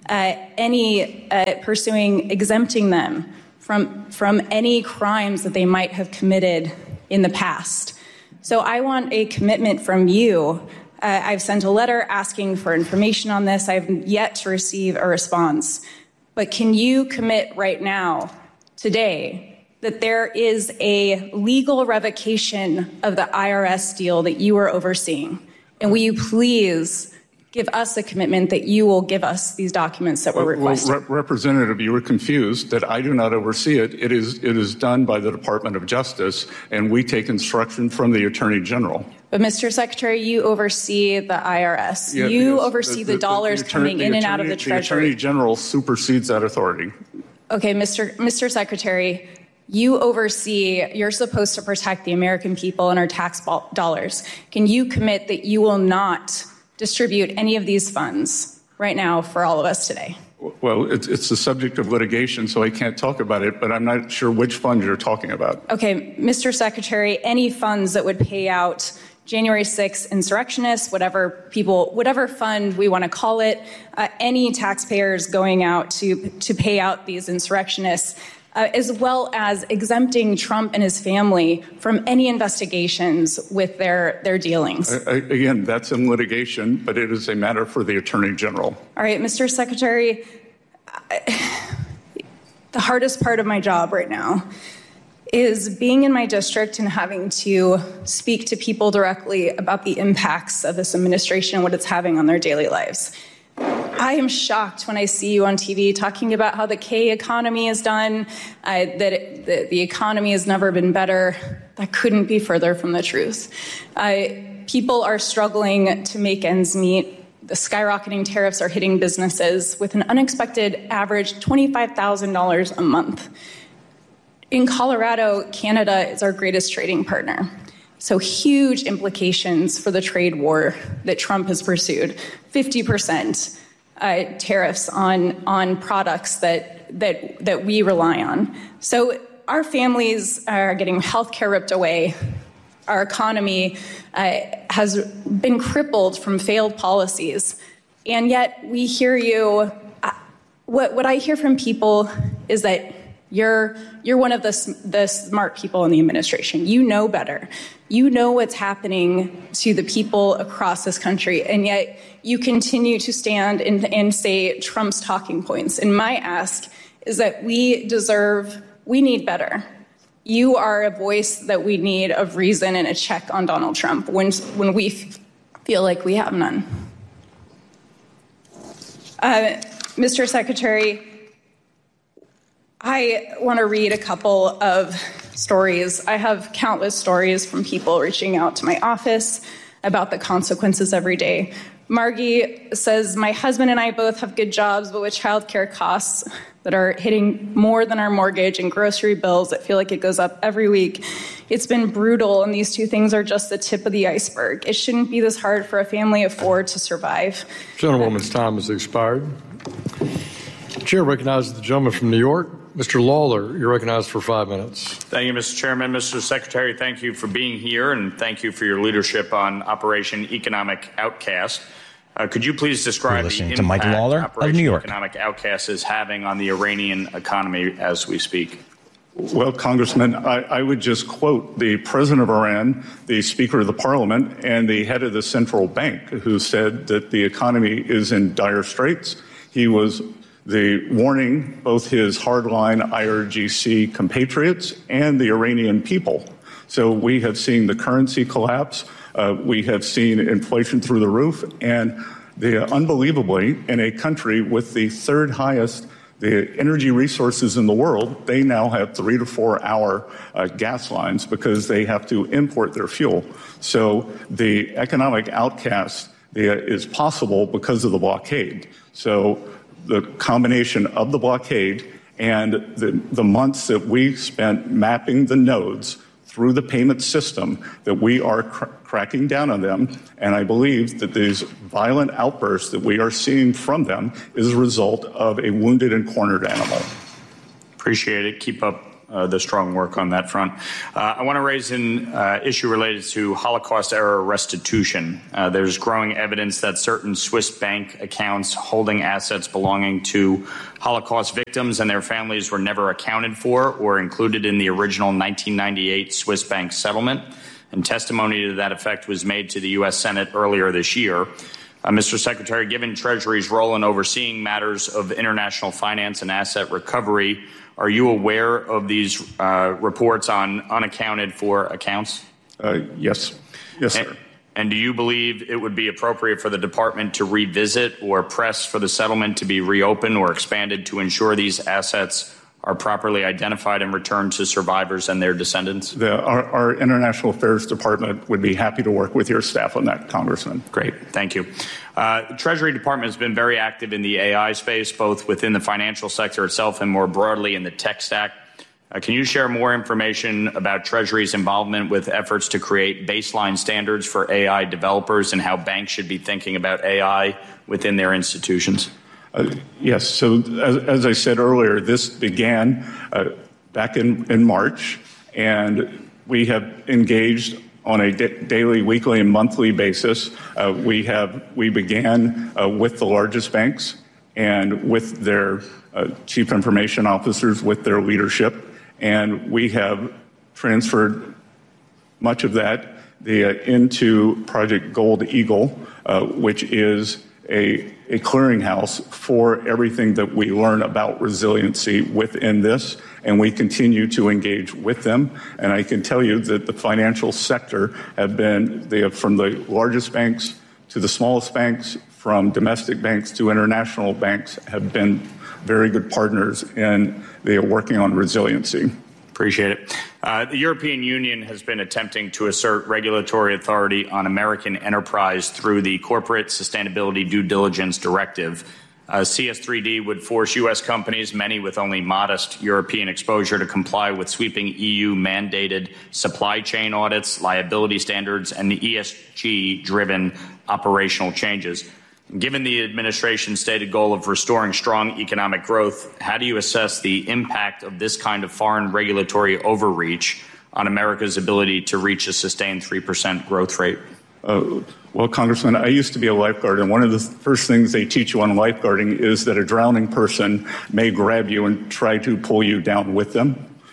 J: any uh, pursuing exempting them from from any crimes that they might have committed in the past. So I want a commitment from you. Uh, I've sent a letter asking for information on this. I've yet to receive a response. But can you commit right now, today, that there is a legal revocation of the I R S deal that you are overseeing? And will you please give us a commitment that you will give us these documents that were requested?
B: Well, Rep- Representative, you were confused that I do not oversee it. It is it is done by the Department of Justice, and we take instruction from the Attorney General.
J: But, Mister Secretary, you oversee the I R S.
B: Yeah,
J: you
B: yes,
J: oversee the, the, the dollars
B: the attorney,
J: coming in
B: attorney,
J: and out of the Treasury.
B: The Attorney General supersedes that authority.
J: Okay, Mister Mister Secretary, you oversee, you're supposed to protect the American people and our tax dollars. Can you commit that you will not distribute any of these funds right now for all of us today?
B: Well, it's, it's the subject of litigation, so I can't talk about it, but I'm not sure which fund you're talking about.
J: Okay, Mister Secretary, any funds that would pay out January sixth insurrectionists, whatever people, whatever fund we want to call it, uh, any taxpayers going out to, to pay out these insurrectionists, Uh, as well as exempting Trump and his family from any investigations with their, their dealings.
B: I, I, again, that's in litigation, but it is a matter for the Attorney General.
J: All right, Mister Secretary, I, the hardest part of my job right now is being in my district and having to speak to people directly about the impacts of this administration and what it's having on their daily lives. I am shocked when I see you on T V talking about how the K economy is done, uh, that it, the, the economy has never been better. That couldn't be further from the truth. Uh, people are struggling to make ends meet. The skyrocketing tariffs are hitting businesses with an unexpected average twenty-five thousand dollars a month. In Colorado, Canada is our greatest trading partner. So huge implications for the trade war that Trump has pursued. fifty percent uh, tariffs on, on products that, that, that we rely on. So our families are getting health care ripped away. Our economy uh, has been crippled from failed policies. And yet we hear you, uh, what, what I hear from people is that You're you're one of the the smart people in the administration. You know better. You know what's happening to the people across this country, and yet you continue to stand and, and say Trump's talking points. And my ask is that we deserve, we need better. You are a voice that we need of reason and a check on Donald Trump when when we feel like we have none. Uh, Mister Secretary, I want to read a couple of stories. I have countless stories from people reaching out to my office about the consequences every day. Margie says, my husband and I both have good jobs, but with childcare costs that are hitting more than our mortgage and grocery bills that feel like it goes up every week, it's been brutal, and these two things are just the tip of the iceberg. It shouldn't be this hard for a family of four to survive.
C: Gentlewoman's time has expired. The chair recognizes the gentleman from New York. Mister Lawler, you're recognized for five minutes.
K: Thank you, Mister Chairman. Mister Secretary, thank you for being here, and thank you for your leadership on Operation Economic Outcast. Uh, could you please describe the impact
L: to Mike Lawler
K: Operation
L: of New York.
K: Economic Outcast is having on the Iranian economy as we speak?
B: Well, Congressman, I, I would just quote the president of Iran, the Speaker of the Parliament, and the head of the central bank, who said that the economy is in dire straits. He was the warning both his hardline I R G C compatriots and the Iranian people. So we have seen the currency collapse. Uh, we have seen inflation through the roof. And the, uh, unbelievably, in a country with the third highest the energy resources in the world, they now have three to four hour uh, gas lines because they have to import their fuel. So the economic outcast the, uh, is possible because of the blockade. So the combination of the blockade And the, the months that we spent mapping the nodes through the payment system, that we are cr- cracking down on them. And I believe that these violent outbursts that we are seeing from them is a result of a wounded and cornered animal.
K: Appreciate it. Keep up uh, the strong work on that front. Uh, I want to raise an uh, issue related to Holocaust-era restitution. Uh, there's growing evidence that certain Swiss bank accounts holding assets belonging to Holocaust victims and their families were never accounted for or included in the original nineteen ninety-eight Swiss bank settlement. And testimony to that effect was made to the U S Senate earlier this year. Uh, Mister Secretary, given Treasury's role in overseeing matters of international finance and asset recovery, are you aware of these uh, reports on unaccounted for accounts?
B: Uh, yes. Yes, sir.
K: And, and do you believe it would be appropriate for the department to revisit or press for the settlement to be reopened or expanded to ensure these assets are properly identified and returned to survivors and their descendants?
B: The, our, our International Affairs Department would be happy to work with your staff on that, Congressman.
K: Great. Thank you. Uh, the Treasury Department has been very active in the A I space, both within the financial sector itself and more broadly in the tech stack. Uh, can you share more information about Treasury's involvement with efforts to create baseline standards for A I developers and how banks should be thinking about A I within their institutions?
B: Uh, yes. So as, as I said earlier, this began uh, back in, in March, and we have engaged on a da- daily, weekly, and monthly basis. Uh, we have we began uh, with the largest banks and with their uh, chief information officers, with their leadership, and we have transferred much of that the, uh, into Project Gold Eagle, uh, which is a a clearinghouse for everything that we learn about resiliency within this, and we continue to engage with them. And I can tell you that the financial sector have been, they have, from the largest banks to the smallest banks, from domestic banks to international banks, have been very good partners, and they are working on resiliency.
K: Appreciate it. Uh, the European Union has been attempting to assert regulatory authority on American enterprise through the Corporate Sustainability Due Diligence Directive. Uh, C S three D would force U S companies, many with only modest European exposure, to comply with sweeping E U-mandated supply chain audits, liability standards, and the E S G-driven operational changes. Given the administration's stated goal of restoring strong economic growth, how do you assess the impact of this kind of foreign regulatory overreach on America's ability to reach a sustained three percent growth rate?
B: Uh, well, Congressman, I used to be a lifeguard, and one of the first things they teach you on lifeguarding is that a drowning person may grab you and try to pull you down with them.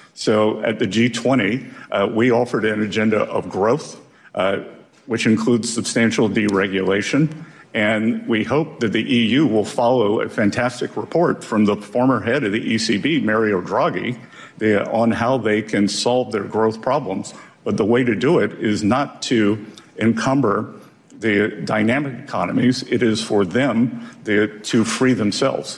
B: So at the G twenty, uh, we offered an agenda of growth, uh, which includes substantial deregulation. And we hope that the E U will follow a fantastic report from the former head of the E C B, Mario Draghi, the, on how they can solve their growth problems. But the way to do it is not to encumber the dynamic economies. It is for them the, to free themselves.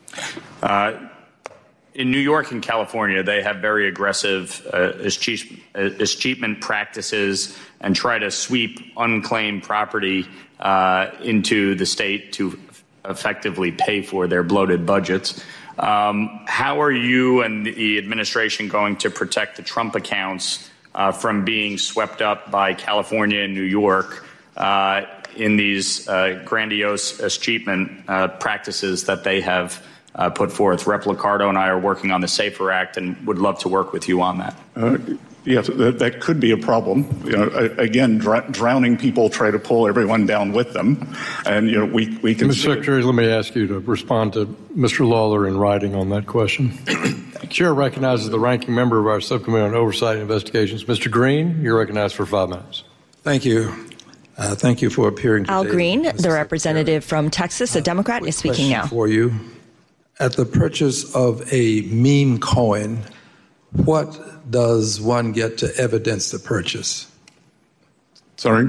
K: Uh, in New York and California, they have very aggressive uh, escheatment practices and try to sweep unclaimed property uh, into the state to effectively pay for their bloated budgets. Um, how are you and the administration going to protect the Trump accounts uh, from being swept up by California and New York uh, in these uh, grandiose escheatment uh, practices that they have uh, put forth? Representative Liccardo and I are working on the SAFER Act and would love to work with you on that.
B: Uh, Yes, that, that could be a problem. You know, again, dr- drowning people try to pull everyone down with them, and you know we we can.
C: Mister Secretary, let me ask you to respond to Mister Lawler in writing on that question. The Chair recognizes the ranking member of our subcommittee on oversight and investigations, Mister Green. You're recognized for five minutes.
L: Thank you. Uh, thank you for appearing today.
F: Al Green,
L: Mister
F: the representative from Texas, a Democrat,
L: uh,
F: is speaking now.
L: For you, at the purchase of a meme coin, what does one get to evidence the purchase?
B: Sorry?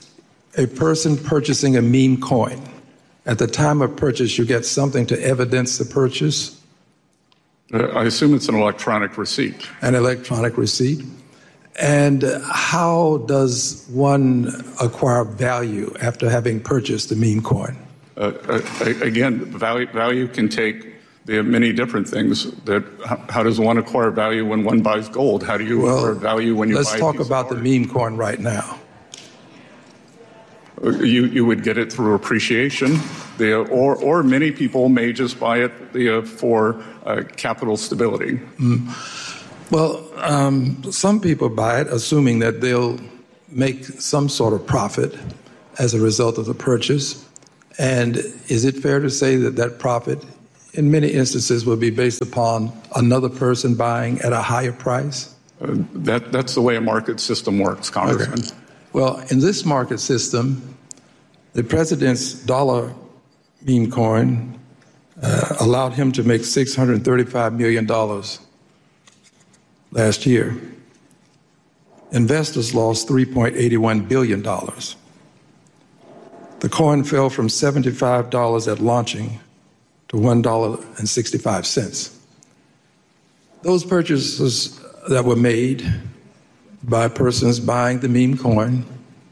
L: A person purchasing a meme coin. At the time of purchase, you get something to evidence the purchase?
B: Uh, I assume it's an electronic receipt.
L: An electronic receipt. And how does one acquire value after having purchased the meme coin?
B: Uh, uh, again, value, value can take They have many different things. That how does one acquire value when one buys gold? How do you
L: well,
B: acquire value when you
L: let's
B: buy?
L: Let's talk about the meme coin right now.
B: You you would get it through appreciation, the, or or many people may just buy it the, for uh, capital stability.
L: Mm. Well, um, some people buy it assuming that they'll make some sort of profit as a result of the purchase. And is it fair to say that that profit, in many instances, will be based upon another person buying at a higher price?
B: Uh, that that's the way a market system works, Congressman.
L: Okay. Well, in this market system, the president's dollar meme coin uh, allowed him to make six hundred thirty-five million dollars last year. Investors lost three point eight one billion dollars. The coin fell from seventy-five dollars at launching to one dollar and sixty-five cents. Those purchases that were made by persons buying the meme coin,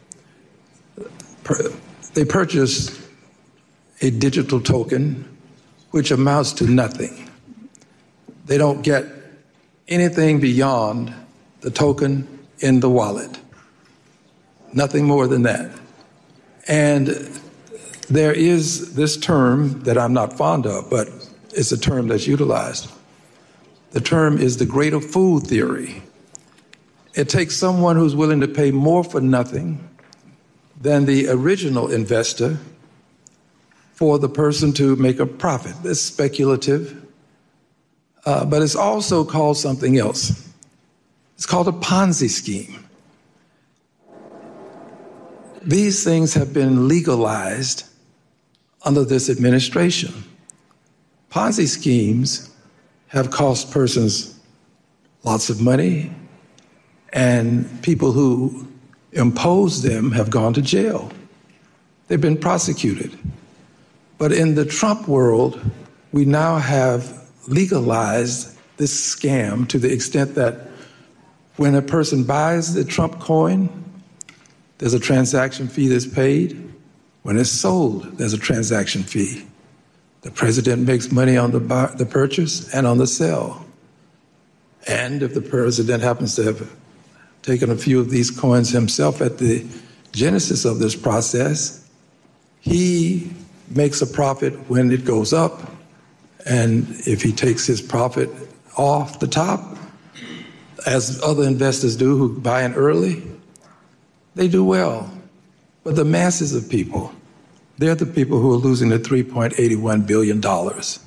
L: they purchased a digital token which amounts to nothing. They don't get anything beyond the token in the wallet. Nothing more than that. And there is this term that I'm not fond of, but it's a term that's utilized. The term is the greater fool theory. It takes someone who's willing to pay more for nothing than the original investor for the person to make a profit. It's speculative, uh, but it's also called something else. It's called a Ponzi scheme. These things have been legalized under this administration. Ponzi schemes have cost persons lots of money, and people who impose them have gone to jail. They've been prosecuted. But in the Trump world, we now have legalized this scam to the extent that when a person buys the Trump coin, there's a transaction fee that's paid. When it's sold, there's a transaction fee. The president makes money on the, buy, the purchase and on the sale. And if the president happens to have taken a few of these coins himself at the genesis of this process, he makes a profit when it goes up. And if he takes his profit off the top, as other investors do who buy in early, they do well. But the masses of people, they're the people who are losing the three point eight one billion dollars.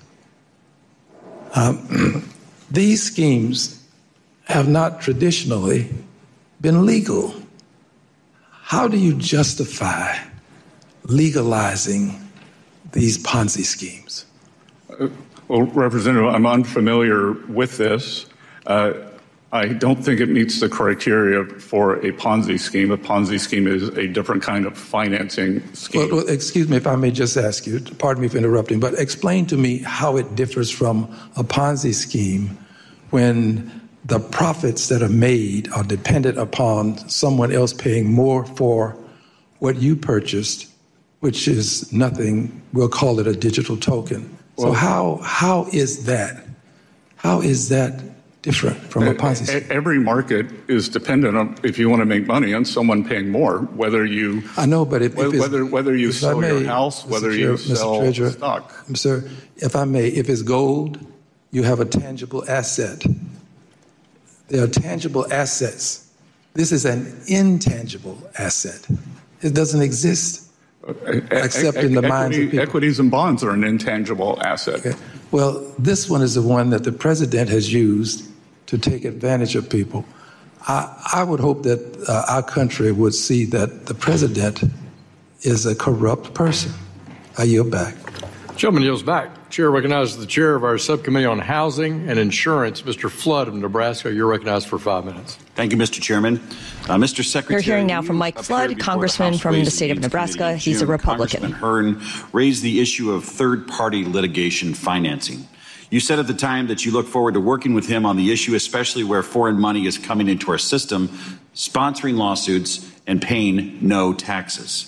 L: Um, these schemes have not traditionally been legal. How do you justify legalizing these Ponzi schemes?
B: Uh, well, Representative, I'm unfamiliar with this. Uh, I don't think it meets the criteria for a Ponzi scheme. A Ponzi scheme is a different kind of financing scheme.
L: Well, well, excuse me if I may just ask you, pardon me for interrupting, but explain to me how it differs from a Ponzi scheme when the profits that are made are dependent upon someone else paying more for what you purchased, which is nothing, we'll call it a digital token. Well, so how how is that? How is that different from a Ponzi scheme?
B: Every market is dependent on, if you want to make money, on someone paying more, whether you
L: I know, but if, if
B: whether whether you sell
L: may,
B: your house,
L: Mister
B: whether
L: Chair,
B: you
L: Mister
B: sell
L: Treasurer,
B: stock.
L: Sir, if I may, if it's gold, you have a tangible asset. There are tangible assets. This is an intangible asset. It doesn't exist except in the minds of people.
B: Equities and bonds are an intangible asset.
L: Okay. Well, this one is the one that the president has used to take advantage of people. I, I would hope that uh, our country would see that the president is a corrupt person. I yield back.
C: Gentleman yields back. Chair recognizes the chair of our subcommittee on housing and insurance, Mister Flood of Nebraska. You're recognized for five minutes.
M: Thank you, Mister Chairman. Uh, Mister Secretary.
F: We're hearing now from Mike Flood, Congressman from the state of Nebraska. He's a Republican.
M: Congressman Hearn raised the issue of third-party litigation financing. You said at the time that you look forward to working with him on the issue, especially where foreign money is coming into our system, sponsoring lawsuits and paying no taxes.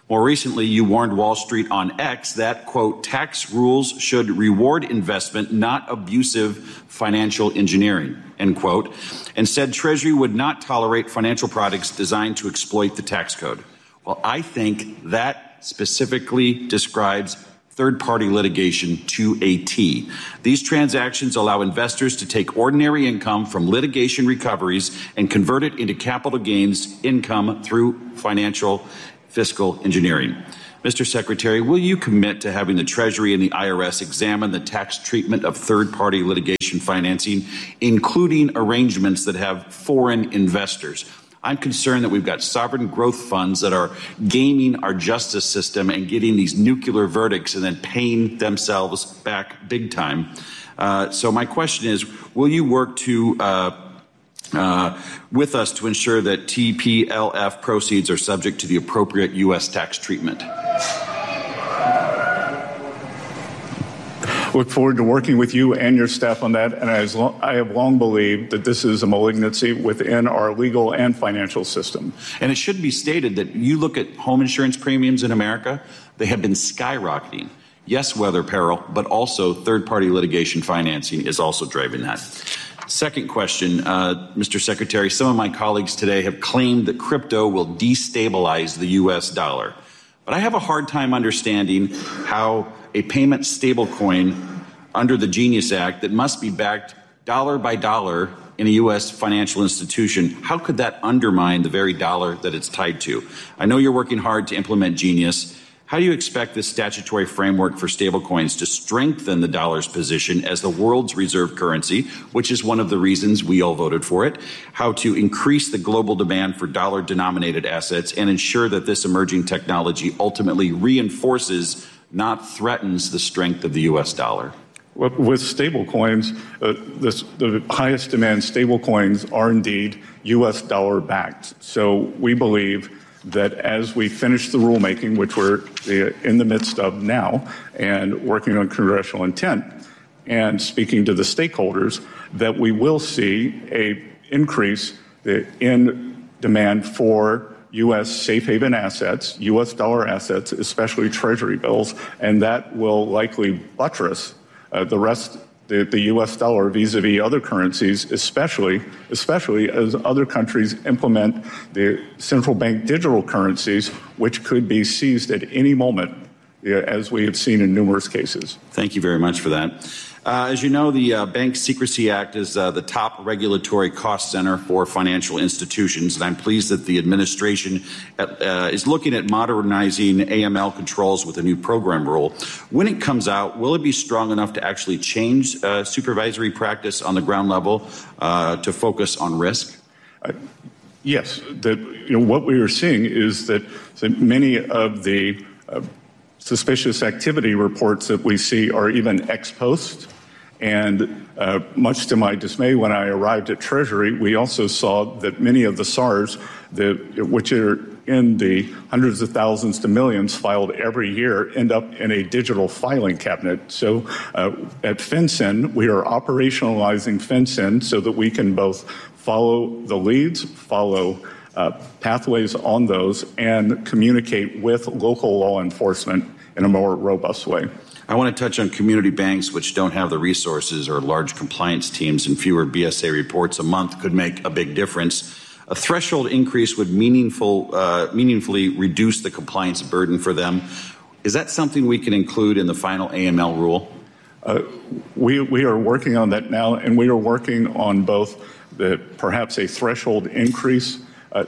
M: More recently, you warned Wall Street on X that, quote, tax rules should reward investment, not abusive financial engineering, end quote, and said Treasury would not tolerate financial products designed to exploit the tax code. Well, I think that specifically describes third-party litigation to a T. These transactions allow investors to take ordinary income from litigation recoveries and convert it into capital gains income through financial fiscal engineering. Mister Secretary, will you commit to having the Treasury and the I R S examine the tax treatment of third-party litigation financing, including arrangements that have foreign investors? I'm concerned that we've got sovereign growth funds that are gaming our justice system and getting these nuclear verdicts and then paying themselves back big time. Uh, so my question is, will you work to uh, Uh, with us to ensure that T P L F proceeds are subject to the appropriate U S tax treatment?
B: Look forward to working with you and your staff on that. And as lo- I have long believed that this is a malignancy within our legal and financial system.
M: And it should be stated that you look at home insurance premiums in America, they have been skyrocketing. Yes, weather peril, but also third-party litigation financing is also driving that. Second question, uh, Mister Secretary, some of my colleagues today have claimed that crypto will destabilize the U S dollar. But I have a hard time understanding how a payment stablecoin under the Genius Act that must be backed dollar by dollar in a U S financial institution, how could that undermine the very dollar that it's tied to? I know you're working hard to implement Genius. How do you expect this statutory framework for stablecoins to strengthen the dollar's position as the world's reserve currency, which is one of the reasons we all voted for it, how to increase the global demand for dollar-denominated assets and ensure that this emerging technology ultimately reinforces, not threatens, the strength of the U S dollar?
B: With stablecoins, uh, the highest demand stablecoins are indeed U S dollar backed. So we believe that as we finish the rulemaking, which we're in the midst of now, and working on congressional intent, and speaking to the stakeholders, that we will see a increase in demand for U S safe haven assets, U S dollar assets, especially Treasury bills, and that will likely buttress uh, the rest. The, the U S dollar vis-a-vis other currencies, especially, especially as other countries implement the central bank digital currencies, which could be seized at any moment, as we have seen in numerous cases.
M: Thank you very much for that. Uh, as you know, the uh, Bank Secrecy Act is uh, the top regulatory cost center for financial institutions, and I'm pleased that the administration uh, is looking at modernizing A M L controls with a new program rule. When it comes out, will it be strong enough to actually change uh, supervisory practice on the ground level uh, to focus on risk?
B: Uh, yes. That, you know, what we are seeing is that, that many of the uh, suspicious activity reports that we see are even ex post. And uh, much to my dismay, when I arrived at Treasury, we also saw that many of the S A Rs, the, which are in the hundreds of thousands to millions filed every year, end up in a digital filing cabinet. So uh, at FinCEN, we are operationalizing FinCEN so that we can both follow the leads, follow uh, pathways on those, and communicate with local law enforcement in a more robust way.
M: I want to touch on community banks which don't have the resources or large compliance teams, and fewer B S A reports a month could make a big difference. A threshold increase would meaningful, uh, meaningfully reduce the compliance burden for them. Is that something we can include in the final A M L rule?
B: Uh, we, we are working on that now, and we are working on both the perhaps a threshold increase uh,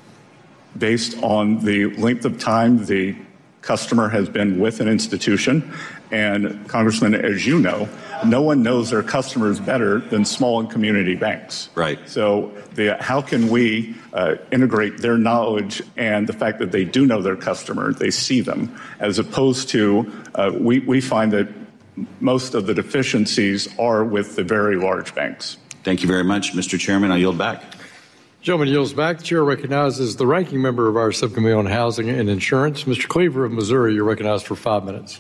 B: based on the length of time the customer has been with an institution. And Congressman, as you know, no one knows their customers better than small and community banks.
M: Right.
B: So the, how can we uh, integrate their knowledge and the fact that they do know their customer, they see them, as opposed to uh, we, we find that most of the deficiencies are with the very large banks.
M: Thank you very much, Mister Chairman. I yield back.
C: Gentleman yields back. The chair recognizes the ranking member of our subcommittee on housing and insurance, Mister Cleaver of Missouri. You're recognized for five minutes.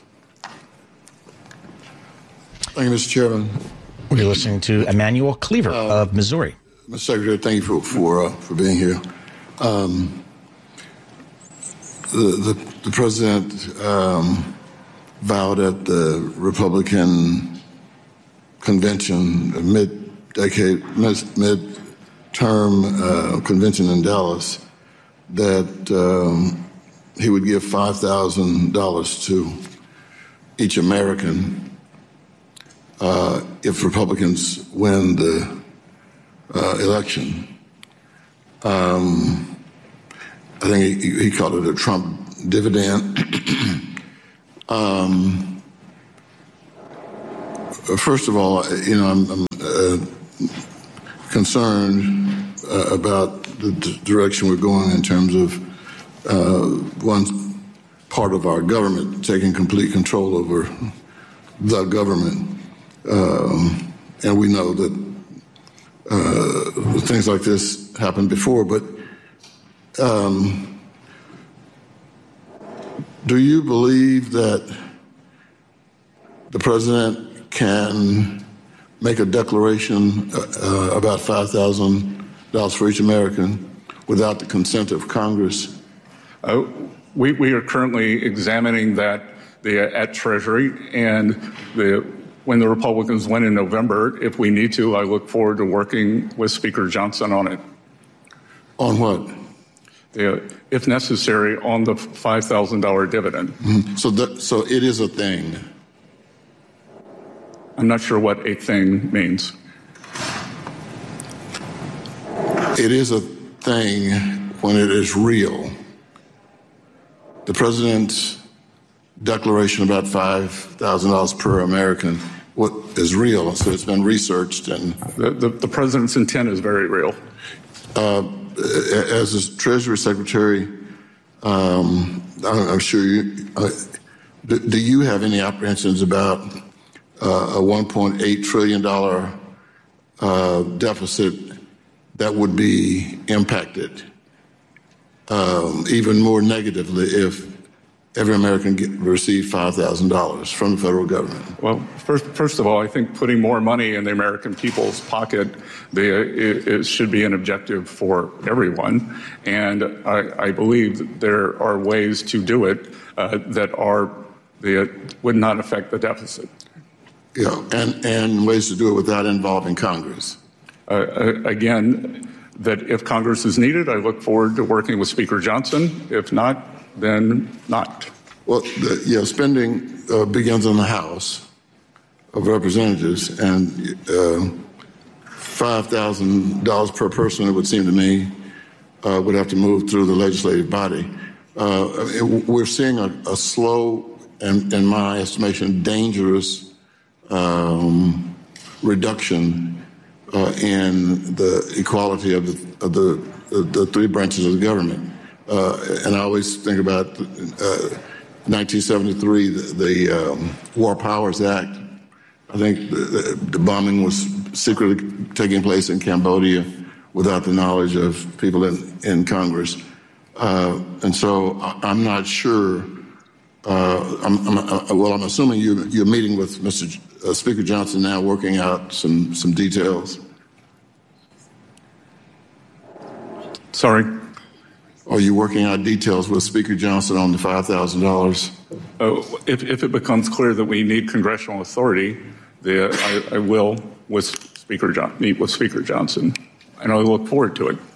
N: Thank you, Mister Chairman.
O: We're listening to Emmanuel Cleaver uh, of Missouri.
N: Mister Secretary, thank you for for, uh, for being here. Um, the, the the president um, vowed at the Republican convention, mid-decade, mid-term uh, convention in Dallas, that um, he would give five thousand dollars to each American uh, if Republicans win the uh, election. Um, I think he, he called it a Trump dividend. um, first of all, you know, I'm, I'm uh, concerned uh, about the d- direction we're going in terms of uh, one part of our government taking complete control over the government. Um, and we know that uh, things like this happened before, but um, do you believe that the president can make a declaration uh, about five thousand dollars for each American without the consent of Congress?
B: Uh, we, we are currently examining that the, at Treasury, and the, when the Republicans win in November, if we need to, I look forward to working with Speaker Johnson on it.
N: On what?
B: The, if necessary, on the five thousand dollars dividend.
N: Mm-hmm. So, that, so it is a thing.
B: I'm not sure what a thing means.
N: It is a thing when it is real. The president's declaration about five thousand dollars per American what is real, so it's been researched. And
B: the, the, the president's intent is very real.
N: Uh, as a Treasury Secretary, um, I'm sure you, uh, do, do you have any apprehensions about uh, a one point eight trillion dollars uh, deficit that would be impacted um, even more negatively if every American get, received five thousand dollars from the federal government?
B: Well, first, first of all, I think putting more money in the American people's pocket the, it, it should be an objective for everyone. And I, I believe that there are ways to do it uh, that are that would not affect the deficit.
N: Yeah, and, and ways to do it without involving Congress.
B: Uh, again, that if Congress is needed, I look forward to working with Speaker Johnson. If not, then not.
N: Well, the, yeah, spending uh, begins in the House of Representatives, and uh, five thousand dollars per person, it would seem to me, uh, would have to move through the legislative body. Uh, it, we're seeing a, a slow and, in my estimation, dangerous um, reduction uh, in the equality of the, of the, of the three branches of the government. Uh, and I always think about uh, nineteen seventy-three, the, the um, War Powers Act. I think the, the bombing was secretly taking place in Cambodia without the knowledge of people in, in Congress. Uh, and so I'm not sure. Uh, I'm, I'm, uh, well, I'm assuming you, you're meeting with Mister J- uh, Speaker Johnson now, working out some, some details.
B: Sorry?
N: Are you working out details with Speaker Johnson on the five thousand dollars?
B: Uh, if, if it becomes clear that we need congressional authority, the, I, I will with Speaker John, meet with Speaker Johnson, and I look forward to it.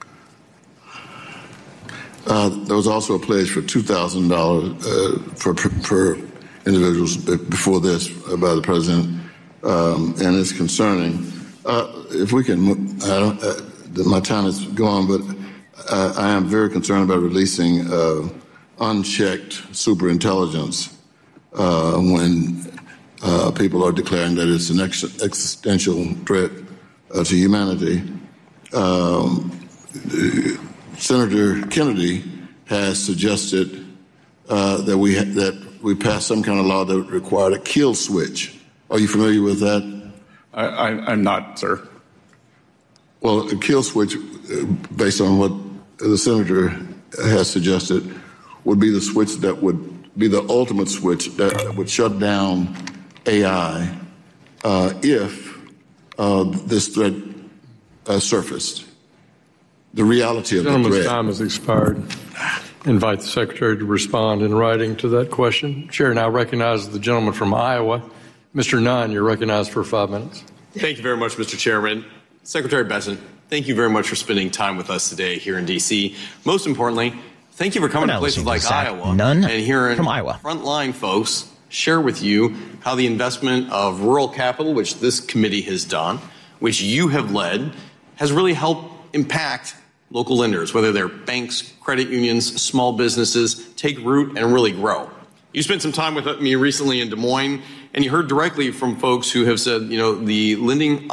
N: Uh, there was also a pledge for two thousand dollars uh, for per, per individuals before this by the president, um, and it's concerning. Uh, if we can, I don't, uh, my time is gone, but uh, I am very concerned about releasing uh, unchecked superintelligence uh, when uh, people are declaring that it's an ex- existential threat uh, to humanity. Um, Senator Kennedy has suggested uh, that we ha- that we pass some kind of law that required a kill switch. Are you familiar with that?
B: I, I, I'm not, sir.
N: Well, a kill switch, uh, based on what the senator has suggested, would be the switch that would be the ultimate switch that would shut down A I uh, if uh, this threat uh, surfaced. The reality of the
C: Gentleman's
N: threat.
C: time has expired. invite the Secretary to respond in writing to that question. Chair now recognizes the gentleman from Iowa. Mister Nunn, you're recognized for five minutes.
P: Thank you very much, Mister Chairman. Secretary Bessent, thank you very much for spending time with us today here in D C. Most importantly, thank you for coming to places like Iowa
O: Nunn
P: and hearing
O: from Iowa.
P: frontline folks share with you how the investment of rural capital, which this committee has done, which you have led, has really helped impact local lenders, whether they're banks, credit unions, small businesses, take root and really grow. You spent some time with me recently in Des Moines, and you heard directly from folks who have said, you know, the lending